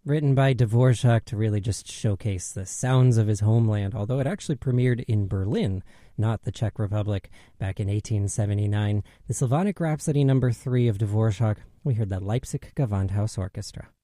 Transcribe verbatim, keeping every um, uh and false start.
written by Dvorak to really just showcase the sounds of his homeland, although it actually premiered in Berlin, not the Czech Republic, back in eighteen seventy-nine. The Slavonic Rhapsody number three of Dvorak, we heard the Leipzig Gewandhaus Orchestra.